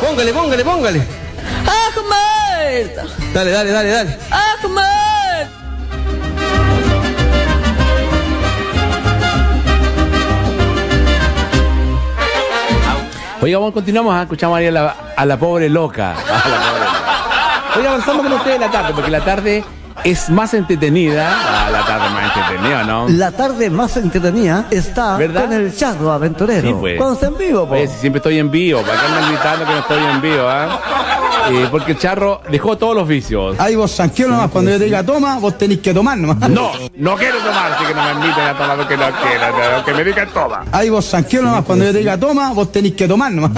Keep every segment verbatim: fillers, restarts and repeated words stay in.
Póngale, póngale, póngale. ¡Ahmed! Dale, dale, dale, dale. ¡Ahmed! Oiga, bueno, continuamos, ¿eh? Escuchamos ahí a la, a la pobre loca. A la pobre loca. Oiga, avanzamos con ustedes la tarde, porque la tarde es más entretenida. Ah, la tarde más entretenida, ¿no? La tarde más entretenida está ¿verdad? Con el Charro Aventurero. Sí, pues. Cuando está en vivo, po. Oye, si siempre estoy en vivo, ¿para qué andan gritando que no estoy en vivo, ah? Eh, porque el Charro dejó todos los vicios. Ahí vos tranquilo nomás, cuando yo te diga toma, vos tenés que tomar nomás. No, no quiero tomar, así que no me inviten a tomar porque no quiero, que me digan toma. Ahí vos tranquilo nomás, cuando yo te diga toma, vos tenés que tomar nomás.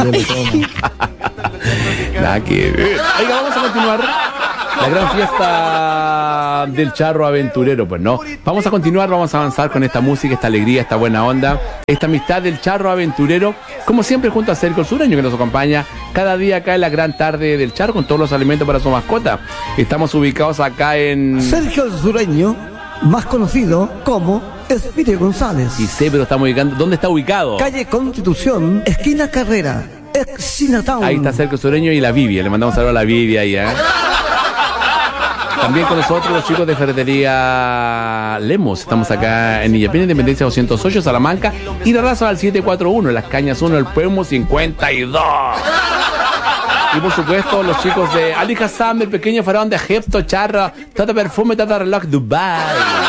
Nada que ver. Oiga, vamos a continuar la gran fiesta del Charro Aventurero, pues no. Vamos a continuar, vamos a avanzar con esta música, esta alegría, esta buena onda, esta amistad del Charro Aventurero, como siempre junto a Sergio Sureño, que nos acompaña cada día acá en la gran tarde del Charro con todos los alimentos para su mascota. Estamos ubicados acá en... Sergio Sureño, más conocido como Espirio González. Sí sé, pero estamos ubicando... ¿Dónde está ubicado? Calle Constitución, esquina Carrera, ex Chinatown. Ahí está Sergio Sureño y la Vivia. Le mandamos un saludo a la Vivia ahí, ¿eh? También con nosotros los chicos de Ferretería Lemos. Estamos acá en Illapel, Independencia doscientos ocho, Salamanca. Y de raza al siete cuatro uno, Las Cañas uno, el Puemo cincuenta y dos. Y por supuesto los chicos de Ali Hassan, el pequeño faraón de Egipto, Charro, Tata Perfume, Tata Reloj, Dubai.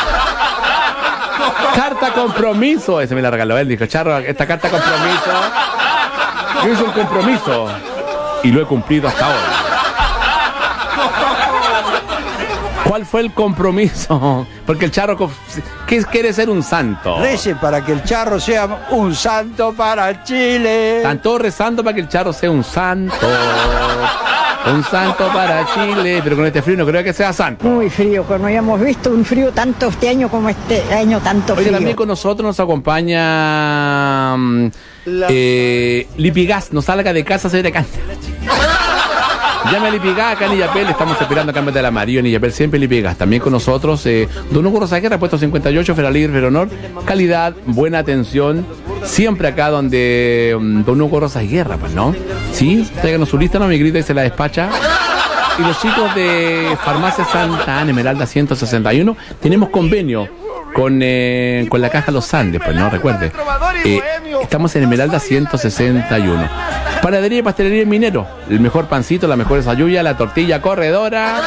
Carta compromiso. Ese me la regaló él, dijo, Charro, esta carta compromiso. Yo hice un compromiso y lo he cumplido hasta ahora. ¿Cuál fue el compromiso? Porque el Charro ¿qué quiere ser un santo? Rece para que el Charro sea un santo para Chile. Están todos rezando para que el Charro sea un santo. Un santo para Chile. Pero con este frío no creo que sea santo. Muy frío, que no hayamos visto un frío tanto este año como este año tanto frío. Oye, también con nosotros nos acompaña eh, Lipigas. No salga de casa, se le canta. Llame a Lipigas acá en Illapel, estamos esperando cambios del amarillo en Illapel, siempre Lipigas. También con nosotros, eh, Don Hugo Rosaguerra, puesto cincuenta y ocho, Feralibre, Feronor, calidad, buena atención, siempre acá donde um, Don Hugo Rosaguerra, pues, ¿no? Sí, tráiganos su lista, no me grita y se la despacha. Y los chicos de Farmacia Santa Ana, Esmeralda ciento sesenta y uno, tenemos convenio con, eh, con la Caja Los Andes, pues, ¿no? Recuerde, eh, estamos en Esmeralda ciento sesenta y uno. Panadería y pastelería Minero, el mejor pancito, la mejor sayuya, la tortilla corredora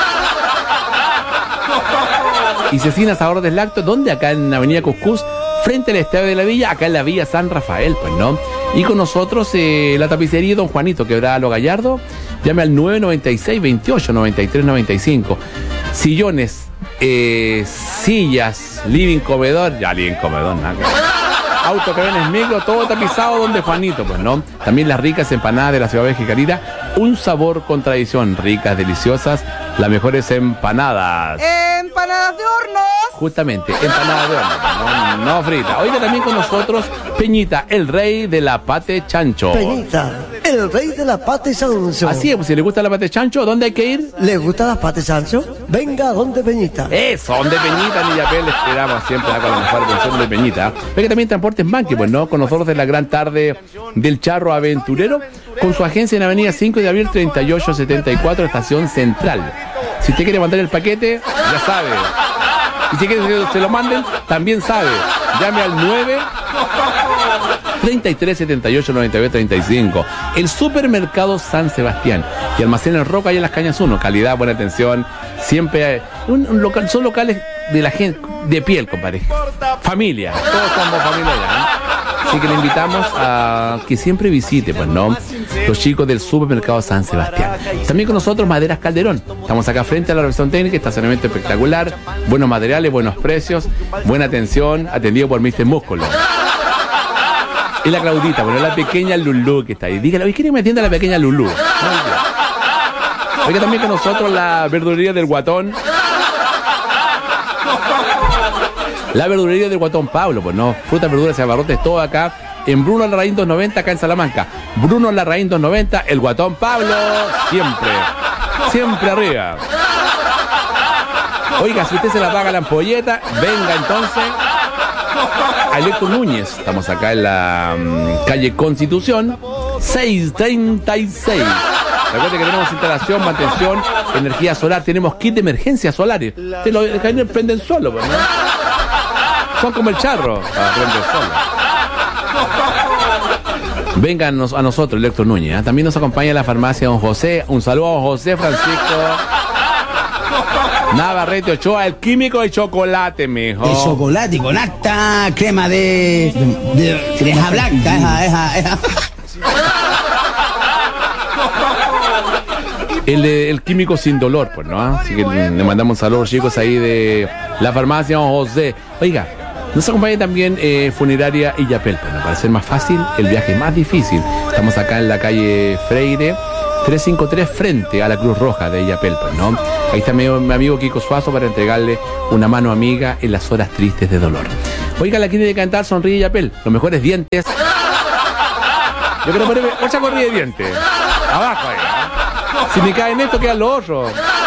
y cecinas ahorros lácteos. ¿Dónde? Acá en Avenida Cuscús, frente al Estadio de la Villa, acá en la Villa San Rafael, pues, ¿no? Y con nosotros eh, la tapicería Don Juanito, Quebrada Lo Gallardo. Llame al nueve noventa y seis, veintiocho, noventa y tres, noventa y cinco. Sillones, eh, sillas, living, comedor, ya living, comedor, nada. Auto, camiones, micro, todo tapizado donde Juanito, pues, ¿no? También las ricas empanadas de la ciudad de Jicarita, un sabor con tradición, ricas, deliciosas, las mejores empanadas. ¡Empanadas de horno! Justamente, empanadas de horno, no, no frita. Oiga, también con nosotros Peñita, el rey de la pate chancho. Peñita, el rey de la pate chancho. Así es, pues, si le gusta la pate chancho, ¿dónde hay que ir? ¿Le gusta la pate chancho? Venga, donde Peñita. Eso, donde Peñita, en Illapel, esperamos siempre con la mejor atención de Peñita. Ve que también Transportes Manque, pues, ¿no? Con nosotros en la gran tarde del Charro Aventurero, con su agencia en Avenida cinco de abril, treinta y ocho setenta y cuatro, Estación Central. Si usted quiere mandar el paquete, ya sabe. Y si quiere que se lo manden, también sabe. Llame al nueve treinta y tres, setenta y ocho, noventa y nueve, treinta y cinco. El Supermercado San Sebastián y Almacén El Roca y en Las Cañas uno. Calidad, buena atención. Siempre un, un local, son locales de la gente, de piel, compadre. Familia. Todos somos familia ya, ¿no? Así que le invitamos a que siempre visite, pues, ¿no? Los chicos del Supermercado San Sebastián. También con nosotros Maderas Calderón. Estamos acá frente a la revisión técnica, estacionamiento espectacular, buenos materiales, buenos precios, buena atención, atendido por mister Músculo. Y la Claudita, bueno, la pequeña Lulú que está ahí. Dígale, oye, ¿quién me atiende a la pequeña Lulú? Oiga, también con nosotros la verdulería del Guatón. La verdulería del Guatón Pablo, pues, no, frutas, verduras y abarrotes, todo acá en Bruno Larraín doscientos noventa, acá en Salamanca. Bruno Larraín doscientos noventa, el Guatón Pablo, siempre, siempre arriba. Oiga, si usted se la paga la ampolleta, venga entonces a Electro Núñez. Estamos acá en la um, calle Constitución, seiscientos treinta y seis. Recuerde que tenemos instalación, mantención, energía solar, tenemos kit de emergencia solares. Te lo dejan prenden solo, pues, ¿no? Son como el charro, para prender solo. Vengan a nosotros, Héctor Núñez. ¿eh? También nos acompaña la farmacia Don José. Un saludo a Don José Francisco Navarrete Ochoa, el químico de chocolate, mijo. El chocolate con alta crema de... de crema blanca, esa, esa, esa. El, el químico sin dolor, pues, ¿no? Así que le mandamos un saludo, chicos, ahí de la farmacia Don José. Oiga, nos acompaña también eh, Funeraria Illapel, pues, ¿no? Para ser más fácil, el viaje más difícil. Estamos acá en la calle Freire, trescientos cincuenta y tres, frente a la Cruz Roja de Illapel, pues, ¿no? Ahí está mi, mi amigo Kiko Suazo para entregarle una mano amiga en las horas tristes de dolor. Oiga, la clínica dental Sonríe Illapel, los mejores dientes. Yo quiero ponerme otra corrida de dientes. Abajo ahí. ¿eh? Si me caen esto, quedan los otros.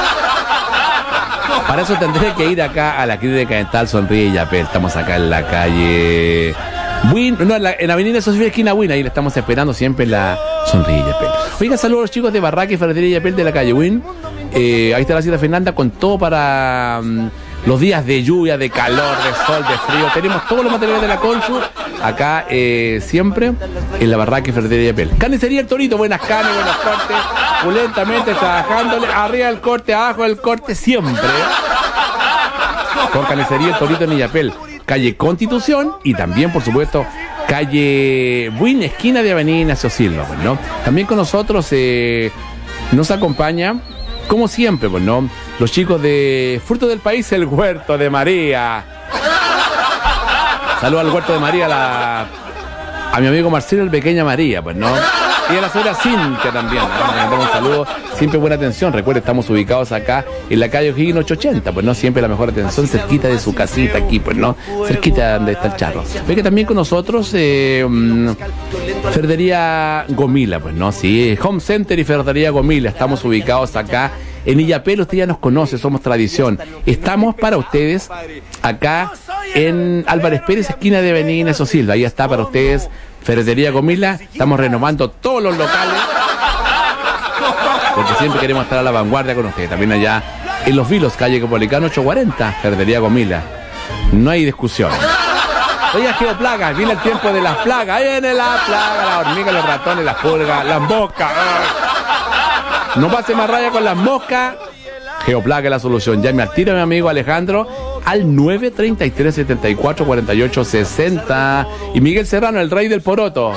Para eso tendré que ir acá a la clínica dental Sonríe Illapel. Estamos acá en la calle Win, no, en la, en la avenida Sofía esquina Win. Ahí le estamos esperando siempre en la Sonríe Illapel. Oiga, saludos a los chicos de Barraca y Ferretería Illapel de la calle Win. Eh, ahí está la cita Fernanda con todo para um, los días de lluvia, de calor, de sol, de frío. Tenemos todos los materiales de la Consul acá eh, siempre en la Barraca y Ferretería Illapel. Carnicería El Torito, buenas carnes, buenos cortes, pulentamente trabajándole, arriba del corte, abajo del corte, siempre. Con Carnicería El Torito en Illapel, calle Constitución y también, por supuesto, calle Buin, esquina de Avenida Ignacio Silva, pues, ¿no? También con nosotros eh, nos acompaña, como siempre, pues, ¿no? Los chicos de Fruto del País, el Huerto de María. Saludos al Huerto de María, la, a mi amigo Marcelo, el Pequeña María, pues, ¿no? Y a la señora Cintia también, ¿no? Le mandamos un saludo, siempre buena atención. Recuerde, estamos ubicados acá en la calle O'Higgins ochocientos ochenta, pues, ¿no? Siempre la mejor atención, cerquita de su casita aquí, pues, ¿no? Cerquita donde está el charro. Ve que también con nosotros, eh, Ferretería Gomila, pues, ¿no? Sí, Home Center y Ferretería Gomila, estamos ubicados acá en Illapel. Usted ya nos conoce, somos tradición. Estamos para ustedes acá en Álvarez Pérez, esquina de Avenida Ignacio Silva. Ahí está para ustedes Ferretería Gomila. Estamos renovando todos los locales porque siempre queremos estar a la vanguardia con ustedes. También allá en Los Vilos, calle Copolicano ochocientos cuarenta, Ferretería Gomila. No hay discusión. Oye, geoplagas, viene el tiempo de las plagas. Ahí viene la plaga, la hormiga, los ratones, las pulgas, las moscas. No pase más raya con las moscas. Geoplaga es la solución. Llame al tiro, mi amigo Alejandro, al nueve treinta y tres, setenta y cuatro, cuarenta y ocho, sesenta. Y Miguel Serrano, el rey del poroto.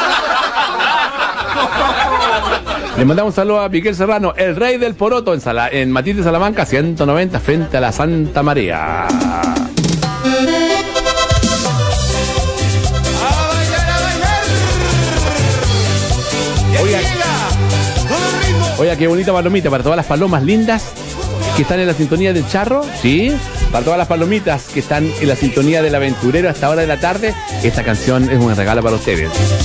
Le mandamos un saludo a Miguel Serrano, el rey del poroto, en, Sala, en Matilde, Salamanca, ciento noventa, frente a la Santa María. Oiga, oiga, qué bonita palomita para todas las palomas lindas que están en la sintonía del charro, ¿sí? Para todas las palomitas que están en la sintonía del aventurero a esta hora de la tarde, esta canción es un regalo para ustedes.